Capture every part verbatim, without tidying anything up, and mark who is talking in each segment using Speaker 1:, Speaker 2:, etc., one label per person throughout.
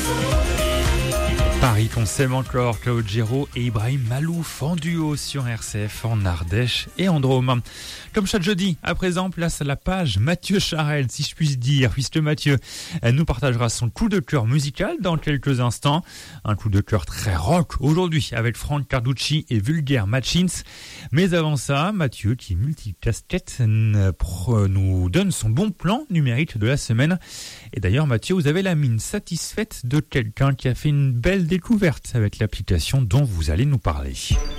Speaker 1: Paris qu'on s'aime encore, Claude Géraud et Ibrahim Malouf en duo sur R C F en Ardèche et en Drôme. Comme chaque jeudi, à présent, place à la page Mathieu Charel, si je puis dire, puisque Mathieu nous partagera son coup de cœur musical dans quelques instants. Un coup de cœur très rock aujourd'hui avec Frank Carducci et Vulgaire Machines. Mais avant ça, Mathieu, qui est multicasquette, nous donne son bon plan numérique de la semaine. Et d'ailleurs, Mathieu, vous avez la mine satisfaite de quelqu'un qui a fait une belle découverte avec l'application dont vous allez nous parler.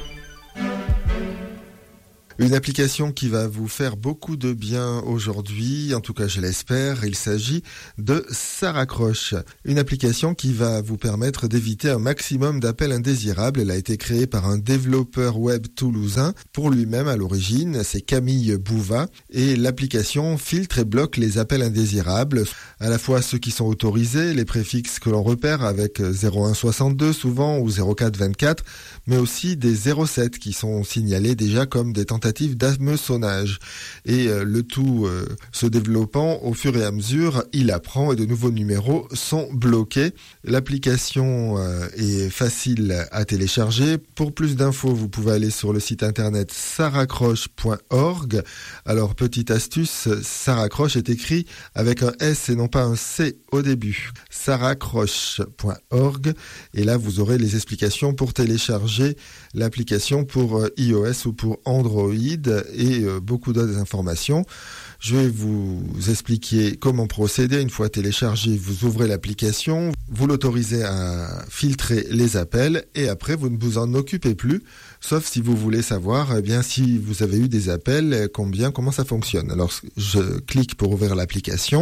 Speaker 2: Une application qui va vous faire beaucoup de bien aujourd'hui, en tout cas je l'espère, il s'agit de Ça raccroche. Une application qui va vous permettre d'éviter un maximum d'appels indésirables. Elle a été créée par un développeur web toulousain, pour lui-même à l'origine, c'est Camille Bouva, et l'application filtre et bloque les appels indésirables, à la fois ceux qui sont autorisés, les préfixes que l'on repère avec zéro un soixante-deux souvent ou zéro quatre vingt-quatre, mais aussi des zéro sept qui sont signalés déjà comme des tentatives d'hameçonnage. Et euh, le tout euh, se développant au fur et à mesure, il apprend et de nouveaux numéros sont bloqués. L'application euh, est facile à télécharger. Pour plus d'infos, vous pouvez aller sur le site internet ça raccroche point org. Alors, petite astuce, Ça raccroche est écrit avec un S et non pas un C au début. ça raccroche point org. Et là, vous aurez les explications pour télécharger l'application pour euh, iOS ou pour Android et euh, beaucoup d'autres informations. Je vais vous expliquer comment procéder. Une fois téléchargé, vous ouvrez l'application, vous l'autorisez à filtrer les appels et après vous ne vous en occupez plus, sauf si vous voulez savoir eh bien si vous avez eu des appels, combien, comment ça fonctionne. Alors je clique pour ouvrir l'application.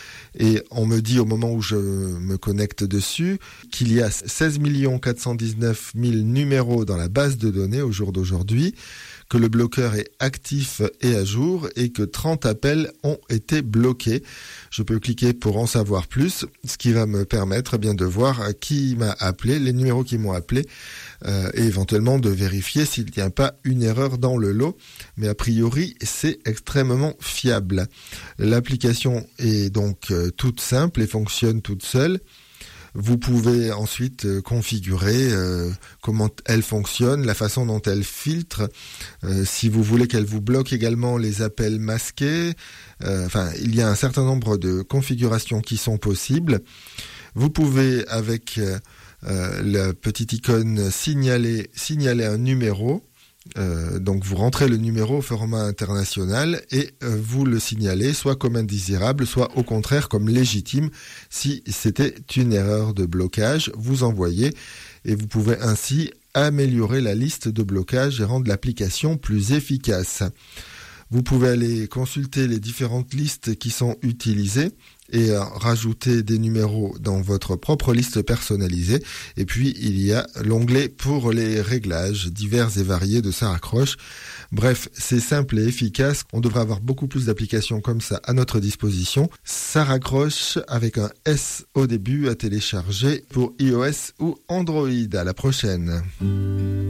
Speaker 2: Et on me dit au moment où je me connecte dessus qu'il y a seize millions quatre cent dix-neuf mille numéros dans la base de données au jour d'aujourd'hui, que le bloqueur est actif et à jour et que trente appels ont été bloqués. Je peux cliquer pour en savoir plus, ce qui va me permettre eh bien de voir qui m'a appelé, les numéros qui m'ont appelé euh, et éventuellement de vérifier s'il n'y a pas une erreur dans le lot. Mais a priori, c'est extrêmement fiable. L'application est donc euh, toute simple et fonctionne toute seule. Vous pouvez ensuite euh, configurer euh, comment elle fonctionne, la façon dont elle filtre, euh, si vous voulez qu'elle vous bloque également les appels masqués. Euh, enfin, il y a un certain nombre de configurations qui sont possibles. Vous pouvez, avec euh, euh, la petite icône signaler, signaler un numéro. Euh, donc vous rentrez le numéro au format international et euh, vous le signalez soit comme indésirable, soit au contraire comme légitime si c'était une erreur de blocage. Vous envoyez et vous pouvez ainsi améliorer la liste de blocage et rendre l'application plus efficace. Vous pouvez aller consulter les différentes listes qui sont utilisées et euh, rajouter des numéros dans votre propre liste personnalisée. Et puis, il y a l'onglet pour les réglages divers et variés de Ça raccroche. Bref, c'est simple et efficace. On devrait avoir beaucoup plus d'applications comme ça à notre disposition. Ça raccroche avec un S au début à télécharger pour iOS ou Android. À la prochaine.